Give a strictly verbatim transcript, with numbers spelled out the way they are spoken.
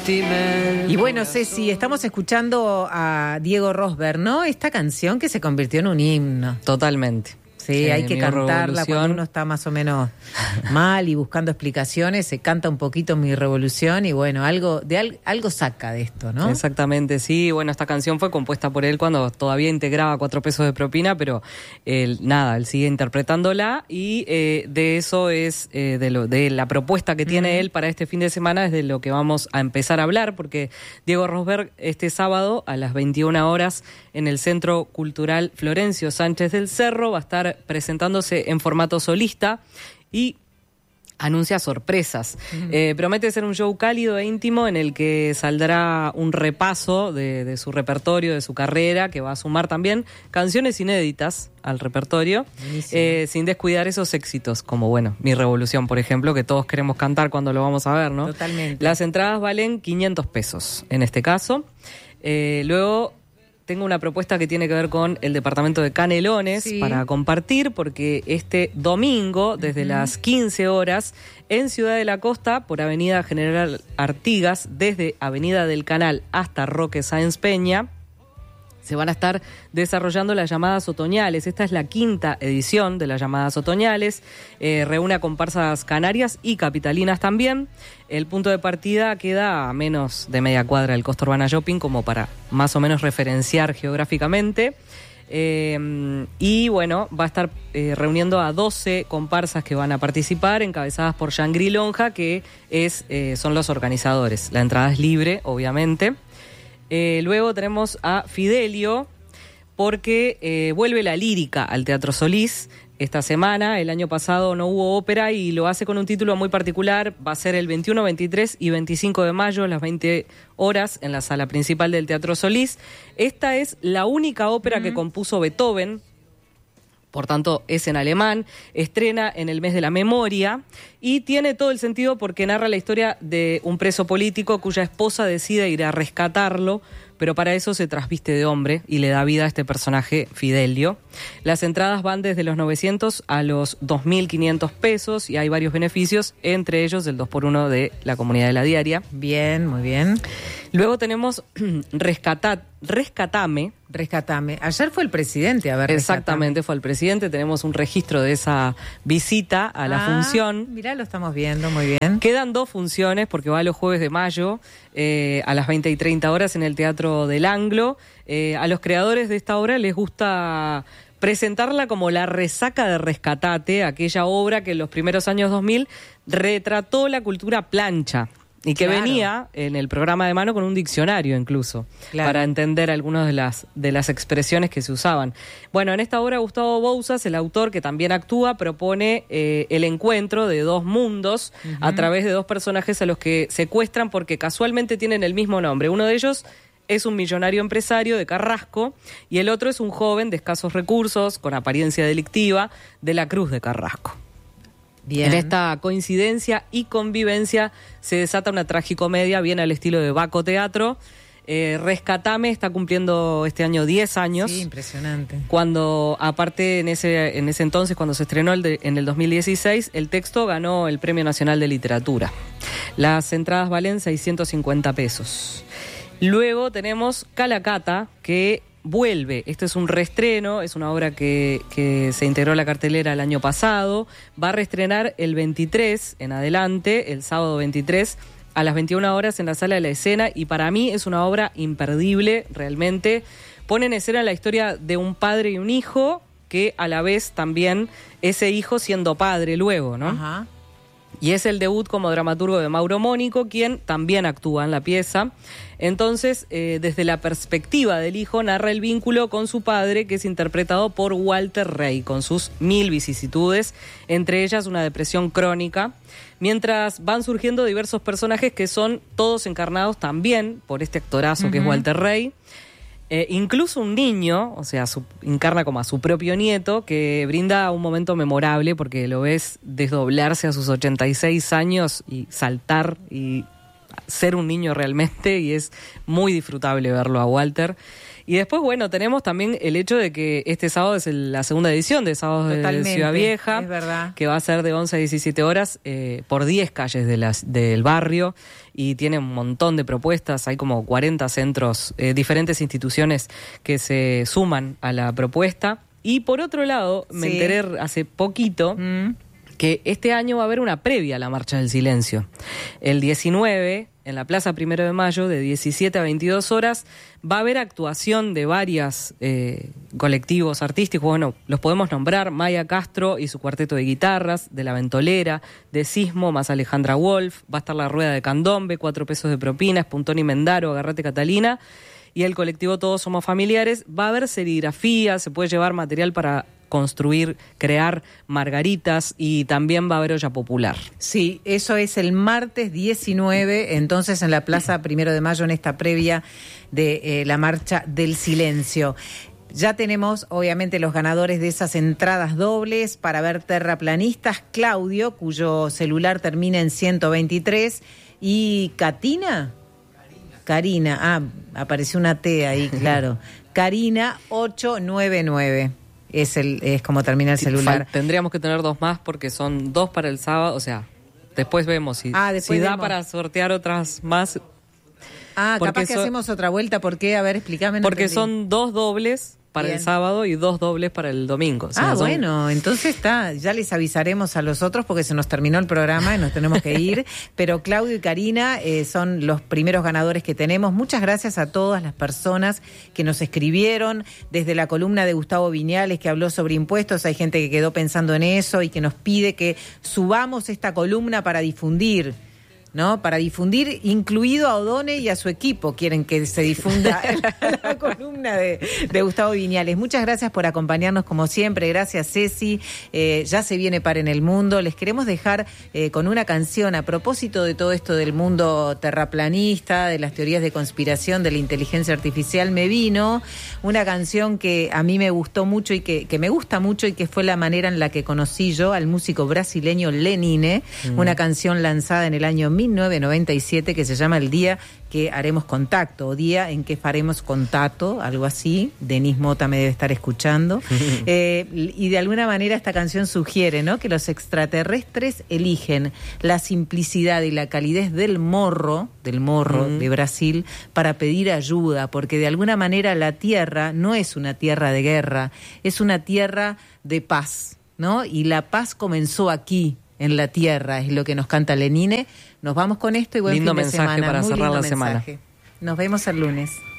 Y bueno, Ceci, estamos escuchando a Diego Rosberg, ¿no? Esta canción que se convirtió en un himno. Totalmente. Sí, hay que cantarla cuando uno está más o menos mal y buscando explicaciones, se canta un poquito Mi Revolución y bueno, algo de al, algo saca de esto, ¿no? Exactamente, sí. Bueno, esta canción fue compuesta por él cuando todavía integraba Cuatro Pesos de Propina, pero él, nada, él sigue interpretándola y eh, de eso es, eh, de, lo, de la propuesta que tiene mm. él para este fin de semana es de lo que vamos a empezar a hablar, porque Diego Rosberg este sábado a las veintiuna horas en el Centro Cultural Florencio Sánchez del Cerro va a estar presentándose en formato solista y anuncia sorpresas. Uh-huh. Eh, promete ser un show cálido e íntimo en el que saldrá un repaso de, de su repertorio, de su carrera, que va a sumar también canciones inéditas al repertorio, eh, sin descuidar esos éxitos, como, bueno, Mi Revolución, por ejemplo, que todos queremos cantar cuando lo vamos a ver, ¿no? Totalmente. Las entradas valen quinientos pesos, en este caso. Eh, luego... Tengo una propuesta que tiene que ver con el departamento de Canelones sí. para compartir, porque este domingo, desde uh-huh. las quince horas, en Ciudad de la Costa, por Avenida General Artigas, desde Avenida del Canal hasta Roque Sáenz Peña, se van a estar desarrollando las llamadas otoñales. Esta es la quinta edición de las llamadas otoñales. Eh, reúne a comparsas canarias y capitalinas también. El punto de partida queda a menos de media cuadra del Costa Urbana Shopping, como para más o menos referenciar geográficamente. Eh, y bueno, va a estar eh, reuniendo a doce comparsas que van a participar, encabezadas por Shangri Lonja, que es, eh, son los organizadores. La entrada es libre, obviamente. Eh, luego tenemos a Fidelio, porque eh, vuelve la lírica al Teatro Solís esta semana. El año pasado no hubo ópera y lo hace con un título muy particular. Va a ser el veintiuno, veintitrés y veinticinco de mayo, a las veinte horas, en la sala principal del Teatro Solís. Esta es la única ópera uh-huh. que compuso Beethoven. Por tanto, es en alemán, estrena en el mes de la memoria y tiene todo el sentido porque narra la historia de un preso político cuya esposa decide ir a rescatarlo, pero para eso se trasviste de hombre y le da vida a este personaje Fidelio. Las entradas van desde los novecientos a los dos mil quinientos pesos y hay varios beneficios, entre ellos el dos por uno de la Comunidad de la Diaria. Bien, muy bien. Luego tenemos Rescatat, Rescatame. Rescatame. Ayer fue el presidente a ver Exactamente, Rescatame. Fue el presidente. Tenemos un registro de esa visita a la ah, función. Mirá, lo estamos viendo, muy bien. Quedan dos funciones porque va los jueves de mayo eh, a las veinte y treinta horas en el Teatro del Anglo. Eh, a los creadores de esta obra les gusta presentarla como la resaca de Rescatate, aquella obra que en los primeros años dos mil retrató la cultura plancha. Y que claro. venía en el programa de mano con un diccionario incluso, claro. para entender algunas de las, de las expresiones que se usaban. Bueno, en esta obra Gustavo Bouzas, el autor que también actúa, propone eh, el encuentro de dos mundos uh-huh. a través de dos personajes a los que secuestran porque casualmente tienen el mismo nombre. Uno de ellos es un millonario empresario de Carrasco y el otro es un joven de escasos recursos, con apariencia delictiva, de la Cruz de Carrasco. Bien. En esta coincidencia y convivencia se desata una tragicomedia bien al estilo de Baco Teatro. Eh, Rescatame está cumpliendo este año diez años. Sí, impresionante. Cuando, aparte, en ese, en ese entonces, cuando se estrenó el de, en el dos mil dieciséis, el texto ganó el Premio Nacional de Literatura. Las entradas valen seiscientos cincuenta pesos. Luego tenemos Calacata, que vuelve. Este es un reestreno, es una obra que, que se integró a la cartelera el año pasado. Va a reestrenar el veintitrés en adelante, el sábado veintitrés, a las veintiuna horas en la Sala de la Escena, y para mí es una obra imperdible, realmente. Pone en escena la historia de un padre y un hijo, que a la vez también ese hijo siendo padre luego, ¿no? Ajá. Y es el debut como dramaturgo de Mauro Mónico, quien también actúa en la pieza. Entonces, eh, desde la perspectiva del hijo, narra el vínculo con su padre, que es interpretado por Walter Rey, con sus mil vicisitudes, entre ellas una depresión crónica, mientras van surgiendo diversos personajes que son todos encarnados también por este actorazo uh-huh. que es Walter Rey. Eh, incluso un niño, o sea, su, encarna como a su propio nieto, que brinda un momento memorable porque lo ves desdoblarse a sus ochenta y seis años y saltar y ser un niño realmente y es muy disfrutable verlo a Walter. Y después, bueno, tenemos también el hecho de que este sábado es el, la segunda edición de Sábados Totalmente, de Ciudad Vieja, es verdad. Que va a ser de once a diecisiete horas eh, por diez calles de las, del barrio, y tiene un montón de propuestas. Hay como cuarenta centros, eh, diferentes instituciones que se suman a la propuesta. Y por otro lado, me sí. enteré hace poquito mm. que este año va a haber una previa a la Marcha del Silencio. El diecinueve, en la Plaza Primero de Mayo, de diecisiete a veintidós horas, va a haber actuación de varios eh, colectivos artísticos. Bueno, los podemos nombrar: Maya Castro y su cuarteto de guitarras, de La Ventolera, de Sismo, más Alejandra Wolf, va a estar la Rueda de Candombe, Cuatro Pesos de Propina, Espuntón y Mendaro, Agarrate Catalina, y el colectivo Todos Somos Familiares. Va a haber serigrafía, se puede llevar material para construir, crear margaritas, y también va a haber olla popular. Sí, eso es el martes diecinueve, entonces en la Plaza Primero de Mayo, en esta previa de eh, la Marcha del Silencio. Ya tenemos, obviamente, los ganadores de esas entradas dobles para ver Terraplanistas: Claudio, cuyo celular termina en ciento veintitrés, y Katina. Karina, ah, apareció una T ahí, claro. Karina ochocientos noventa y nueve. Es el es como termina el celular. Tendríamos que tener dos más porque son dos para el sábado, o sea, después vemos si, ah, después si da vemos. para sortear otras más. Ah, porque capaz que so, hacemos otra vuelta. ¿Por qué? A ver, explícame. No porque entendí. son dos dobles para Bien. el sábado y dos dobles para el domingo. O sea, ah, son... bueno, entonces está, ya les avisaremos a los otros porque se nos terminó el programa y nos tenemos que ir. Pero Claudio y Karina eh, son los primeros ganadores que tenemos. Muchas gracias a todas las personas que nos escribieron, desde la columna de Gustavo Viñales, que habló sobre impuestos. Hay gente que quedó pensando en eso y que nos pide que subamos esta columna para difundir. ¿No? Para difundir, incluido a Odone y a su equipo, quieren que se difunda la, la columna de, de Gustavo Viñales. Muchas gracias por acompañarnos como siempre. Gracias, Ceci. Eh, ya se viene Par en el Mundo. Les queremos dejar eh, con una canción a propósito de todo esto del mundo terraplanista, de las teorías de conspiración, de la inteligencia artificial. Me vino una canción que a mí me gustó mucho y que, que me gusta mucho, y que fue la manera en la que conocí yo al músico brasileño Lenine, mm. una canción lanzada en el año mil novecientos noventa y siete que se llama El Día que Haremos Contacto, o Día en que Faremos Contacto, algo así. Denis Mota me debe estar escuchando. eh, y de alguna manera esta canción sugiere, ¿no?, que los extraterrestres eligen la simplicidad y la calidez del morro, del morro mm. de Brasil, para pedir ayuda, porque de alguna manera la Tierra no es una tierra de guerra, es una tierra de paz, ¿no? Y la paz comenzó aquí, en la Tierra, es lo que nos canta Lenine. Nos vamos con esto y buen lindo fin de mensaje semana. para Muy cerrar lindo la mensaje. semana. Nos vemos el lunes.